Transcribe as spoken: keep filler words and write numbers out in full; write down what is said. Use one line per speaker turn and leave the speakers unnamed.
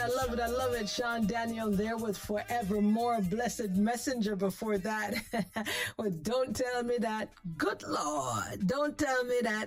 I love it. I love it. Sean Daniel there with Forevermore. Blessed Messenger before that with Don't Tell Me That. Good Lord. Don't tell me that.